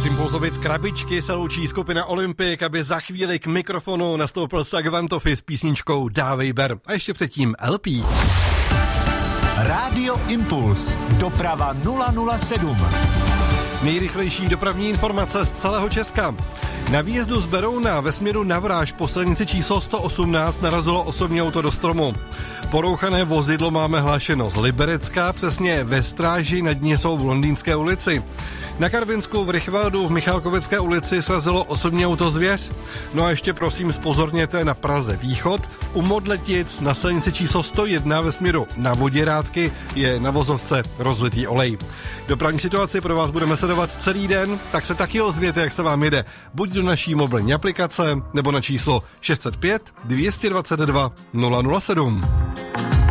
Impulzovic krabičky se loučí skupina Olympik, aby za chvíli k mikrofonu nastoupil Sagvantofi s písničkou Dávej ber. A ještě předtím LP. Rádio Impuls. Doprava 007. Nejrychlejší dopravní informace z celého Česka. Na výjezdu z Berouna ve směru na Vráž po silnici číslo 118 narazilo osobní auto do stromu. Porouchané vozidlo máme hlášeno z Liberecka, přesně ve Stráži, nad ní jsou v Londýnské ulici. Na Karvinsku v Rychvaldu v Michálkovické ulici srazilo osobní auto Zvěř. No a ještě prosím zpozorněte na Praze východ. U Modletic na silnici číslo 101 ve směru na Voděrádky je na vozovce rozlitý olej. Dopravní situaci pro vás budeme sledovat celý den, tak se taky ozvěte, jak se vám jede. Buď do naší mobilní aplikace, nebo na číslo 605 222 007.